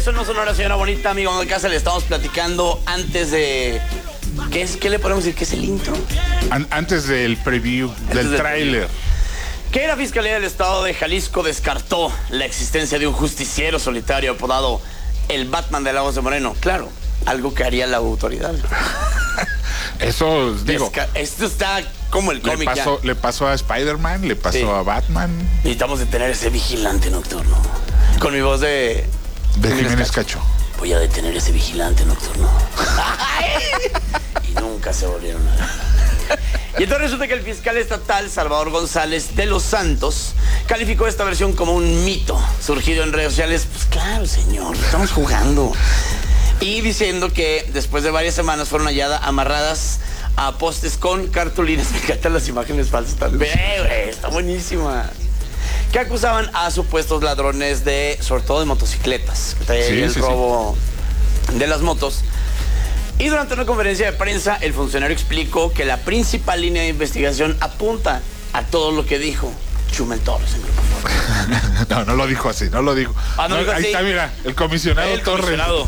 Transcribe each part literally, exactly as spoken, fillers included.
Eso no sonó, señora bonita, amigo de casa. Le estamos platicando antes de... ¿Qué, es, ¿Qué le podemos decir? ¿Qué es el intro? An antes del preview, antes del, del tráiler. Que la Fiscalía del Estado de Jalisco descartó la existencia de un justiciero solitario apodado el Batman de Lagos de Moreno. Claro, algo que haría la autoridad. Eso, digo... Desca Esto está como el cómic. Le, le pasó a Spider-Man, le pasó sí. a Batman. Necesitamos detener ese vigilante nocturno. Con mi voz de... De Jiménez Cacho. Cacho. Voy a detener ese vigilante nocturno. Y nunca se volvieron a ver. Y entonces resulta que el fiscal estatal Salvador González de los Santos calificó esta versión como un mito surgido en redes sociales. Pues claro, señor, estamos jugando. Y diciendo que después de varias semanas fueron halladas amarradas a postes con cartulinas. Me encantan las imágenes falsas también, güey, está buenísima. Que acusaban a supuestos ladrones de, sobre todo de motocicletas, que traían sí, el sí, robo sí. de las motos. Y durante una conferencia de prensa, el funcionario explicó que la principal línea de investigación apunta a todo lo que dijo Chumel Torres en Grupo Fórmula. No, no lo dijo así, no lo dijo. Ah, no, no, dijo ahí así. Está, mira, el comisionado el Torres. Comisionado.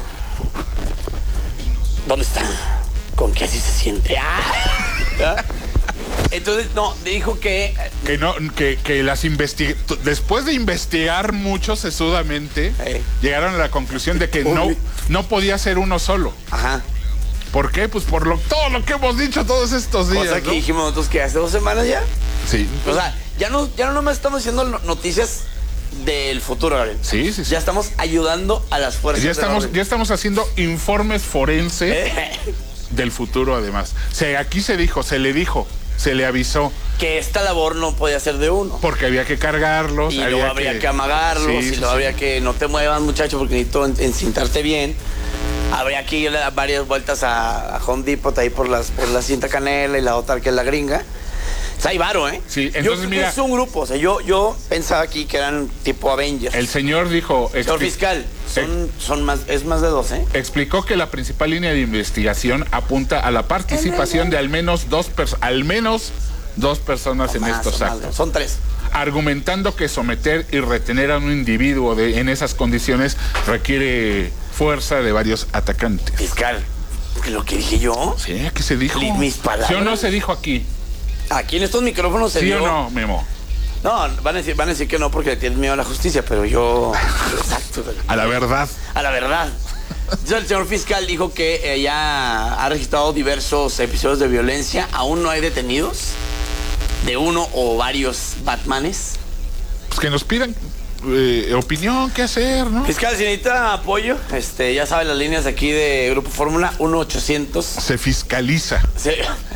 ¿Dónde está? ¿Con qué así se siente? Ah. Entonces, no, dijo que... Que no, que, que las investig... Después de investigar mucho sesudamente, hey. llegaron a la conclusión de que no, no podía ser uno solo. Ajá. ¿Por qué? Pues por lo, todo lo que hemos dicho todos estos días. Cosa que ¿no? dijimos nosotros que hace dos semanas ya. Sí. O sea, ya no, ya no nomás estamos diciendo noticias del futuro, Gabriel. Sí, sí, sí. Ya estamos ayudando a las fuerzas. Ya estamos, ya estamos haciendo informes forenses del futuro, además. O sea, aquí se dijo, se le dijo, se le avisó. Que esta labor no podía ser de uno. Porque había que cargarlos. Y luego habría que, que amagarlos. Sí, y luego sí, habría sí. que no te muevas, muchacho, porque necesito encintarte bien. Habría que ir varias vueltas a, a Home Depot ahí por, las, por la cinta canela y la otra que es la gringa. O sea, hay varo, ¿eh? Sí, entonces yo creo mira... que es un grupo, o sea, yo, yo pensaba aquí que eran tipo Avengers. El señor dijo... Señor fiscal, son, son más, es más de dos, ¿eh? Explicó que la principal línea de investigación apunta a la participación de al menos dos, pers al menos dos personas no, en más, estos son actos. Más, son tres. Argumentando que someter y retener a un individuo de, en esas condiciones requiere fuerza de varios atacantes. Fiscal, ¿lo que dije yo? Sí, aquí se dijo. Mis palabras. ¿Sí o no se dijo aquí? Aquí en estos micrófonos se ¿Sí dio... o no, Memo? No, van a decir, van a decir que no porque tienes miedo a la justicia, pero yo... Exacto. A la verdad. A la verdad. Entonces, el señor fiscal dijo que eh, ya ha registrado diversos episodios de violencia. Aún no hay detenidos de uno o varios Batmanes. Pues que nos pidan eh, opinión, qué hacer, ¿no? Fiscal, si necesita apoyo, este, ya sabe las líneas aquí de Grupo Fórmula, uno ochocientos. Se fiscaliza. Se,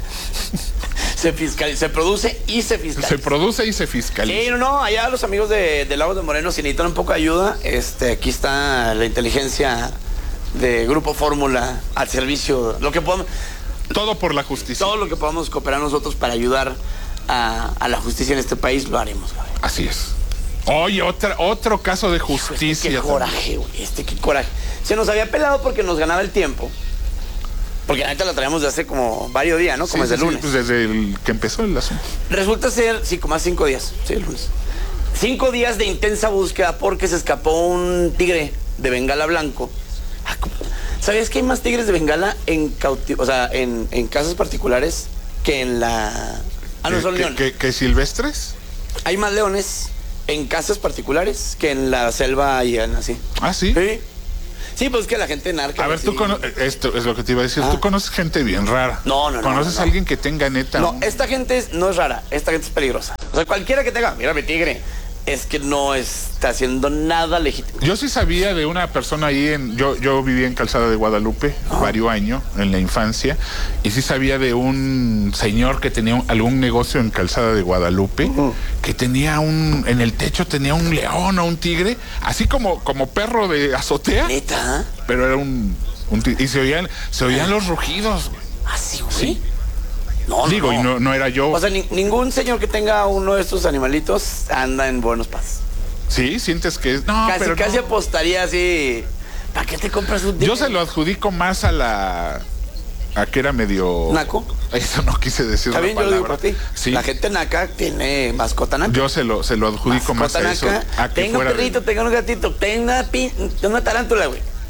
se fiscaliza, se produce y se fiscaliza. Se produce y se fiscaliza. Sí, no, no, allá los amigos de, de Lagos de Moreno, si necesitan un poco de ayuda, este, aquí está la inteligencia de Grupo Fórmula al servicio, lo que podamos. Todo por la justicia. Todo lo que podamos cooperar nosotros para ayudar a, a la justicia en este país, lo haremos, güey. Así es. Oye, otra, otro caso de justicia. Este, qué coraje, güey, este, qué coraje. Se nos había pelado porque nos ganaba el tiempo. Porque ahorita la traemos de hace como varios días, ¿no? Como sí, desde sí, el lunes. Sí, pues desde el que empezó el asunto. Resulta ser, sí, como hace cinco días. Sí, el lunes. Cinco días de intensa búsqueda porque se escapó un tigre de Bengala blanco. ¿Sabías que hay más tigres de Bengala en cautivo, o sea, en, en casas particulares que en la... Ah, no, son leones. ¿Que, que, que silvestres? Hay más leones en casas particulares que en la selva y en así. ¿Ah, sí? Sí. Sí, pues que la gente narca. A ver, así. tú conoces, esto es lo que te iba a decir, ah. tú conoces gente bien rara. No, no, no. ¿Conoces no, no. a alguien que tenga neta? No, esta gente es, no es rara, esta gente es peligrosa. O sea, cualquiera que tenga, mira mi tigre, es que no está haciendo nada legítimo. Yo sí sabía de una persona ahí, en, yo, yo vivía en Calzada de Guadalupe oh. varios años, en la infancia, y sí sabía de un señor que tenía un, algún negocio en Calzada de Guadalupe, uh-huh. que tenía un, en el techo tenía un león o un tigre, así como, como perro de azotea. ¿Neta? Pero era un, un tigre, y se oían, se oían los rugidos. ¿Ah, sí, güey? Sí. No, Digo, no. y no, no era yo. O sea, ni, ningún señor que tenga uno de estos animalitos anda en buenos pasos. Sí, sientes que es. No, casi, pero casi no. apostaría así. ¿Para qué te compras un tigre? Yo se lo adjudico más a la. A que era medio. ¿Naco? Eso no quise decir la palabra. Yo digo para ti. Sí. La gente naca tiene mascota naca. Yo se lo, se lo adjudico mascota más a eso. Naca. A que tenga un perrito, de... tenga un gatito, tenga una, pin... una tarántula, güey.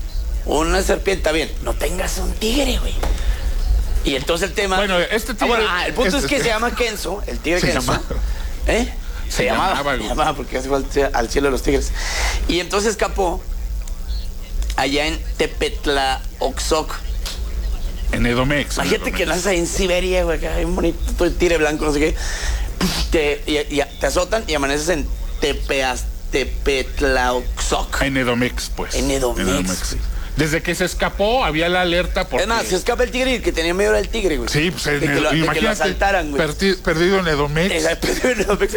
una serpiente, está bien, no tengas un tigre, güey. Y entonces el tema... Bueno, este tigre... Ah, bueno, ah, el punto este, es que se llama Kenzo, el tigre se Kenzo. Llama, ¿Eh? Se, se llamaba, llamaba, se llamaba porque hace falta al cielo de los tigres. Y entonces escapó allá en Tepetlaoxoc. En Edomex. Imagínate que naces ahí en Siberia, güey, que hay un bonito tigre blanco, no sé qué. Te, y, y, te azotan y amaneces en Tepeas, Tepetlaoxoc. En Edomex, pues. En Edomex. En Edomex. Desde que se escapó, había la alerta porque... Es más, se escapa el tigre y el que tenía miedo era el tigre, güey. Sí, pues de, que lo, de que lo asaltaran, güey. Perdi, perdido en Edomex. Perdido en Edomex.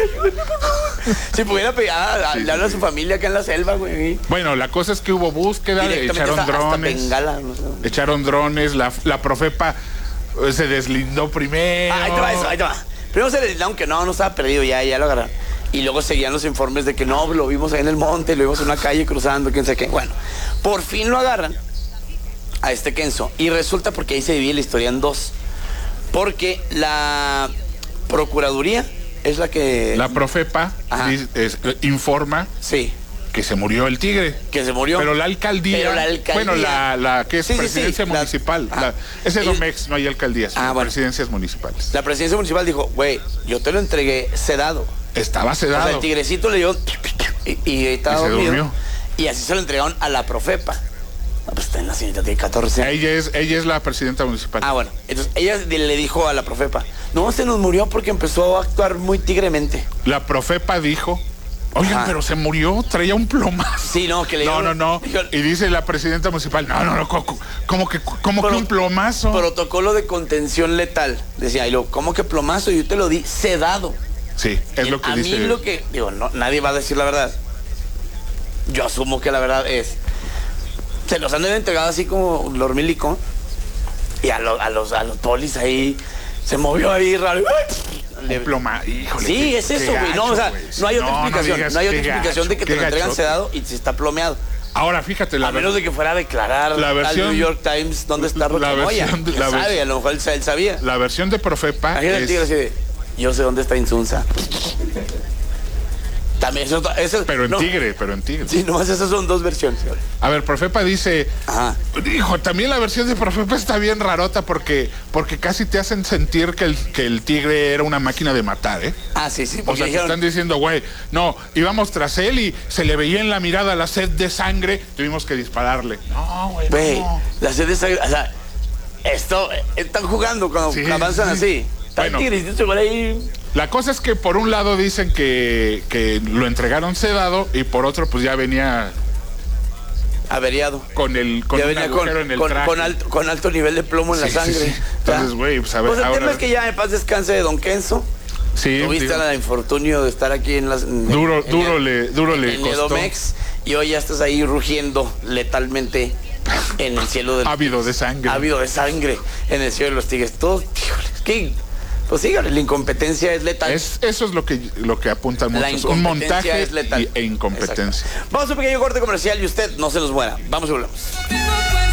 Si pudiera pegar, sí, le habla sí, a su familia acá en la selva, güey. Bueno, la cosa es que hubo búsqueda, echaron hasta, drones. Hasta Bengala, no sé. Echaron drones, la, la Profepa se deslindó primero. Ah, ahí te va eso, ahí te va. Primero se deslindó, aunque no, no estaba perdido, ya, ya lo agarraron. Y luego seguían los informes de que no, lo vimos ahí en el monte, lo vimos en una calle cruzando, quién sabe qué. Bueno, por fin lo agarran a este Kenzo. Y resulta, porque ahí se divide la historia en dos. Porque la Procuraduría es la que... La Profepa es, es, informa sí. que se murió el tigre. Que se murió. Pero la alcaldía... Pero la alcaldía bueno, la, la que es sí, presidencia sí, sí. municipal. La, la, es Edomex, no hay alcaldías, ah, bueno. presidencias municipales. La presidencia municipal dijo, güey, yo te lo entregué sedado. Estaba sedado. O sea, el tigrecito le dio... Y, y estaba y dormido. Durmió. Y así se lo entregaron a la Profepa. No, pues está en la señorita, tiene catorce años. Ella es, ella es la presidenta municipal. Ah, bueno. Entonces ella le dijo a la Profepa, no, se nos murió porque empezó a actuar muy tigremente. La Profepa dijo, oigan, ajá, pero se murió, traía un plomazo. Sí, no, que le No, dio, no, no. Dijo, y dice la presidenta municipal, no, no, no, ¿cómo que, cómo pro, que un plomazo? Protocolo de contención letal. Decía, y luego, ¿cómo que plomazo? Yo te lo di sedado. Sí, es y lo que a dice. A mí lo que, digo, no, nadie va a decir la verdad. Yo asumo que la verdad es, se los han entregado así como Lormilico y a, lo, a los a los polis ahí se movió ahí raro. Le ploma, híjole. Sí, qué, es eso, güey. No, o sea, no hay otra no, explicación. No, digas, no hay otra explicación gacho, de que te lo entregan gacho. sedado y se está plomeado. Ahora, fíjate, la a menos de que fuera a declarar la versión, al New York Times dónde está Rochamoya. De, la sabe, vers- a lo mejor él, él sabía. La versión de Profepa es... el tigre así de, yo sé dónde está Insunza. También eso, eso, pero en no, tigre, pero en tigre. Sí, nomás esas son dos versiones. A ver, Profepa dice, ajá, hijo, también la versión de Profepa está bien rarota porque, porque casi te hacen sentir que el, que el tigre era una máquina de matar, ¿eh? Ah, sí, sí. O sea, dijeron... te están diciendo, güey, no, íbamos tras él y se le veía en la mirada la sed de sangre, tuvimos que dispararle. No, güey, güey, no. La sed de sangre, o sea, esto, están jugando cuando sí, avanzan sí. así. Bueno, ahí. La cosa es que por un lado dicen que, que lo entregaron sedado y por otro pues ya venía averiado con el con ya un venía agujero con, en el con, traje. Con, alto, con alto nivel de plomo en sí, la sangre. Sí, sí. Entonces, güey, pues a ver. Pues el ahora... tema es que ya en paz descanse de Don Kenzo. Sí. Tuviste el infortunio de estar aquí en las. En, duro, en, duro en, le, duro en, le en costó. Edomex, y hoy ya estás ahí rugiendo letalmente en el cielo del. Ávido de sangre. Ávido de sangre en el cielo de los tigres. Todos, ¿qué? Pues sí, la incompetencia es letal. Es, eso es lo que, lo que apuntan muchos. Un montaje es letal. Y, e incompetencia. Exacto. Vamos a un pequeño corte comercial y usted no se nos muera. Vamos y volvemos.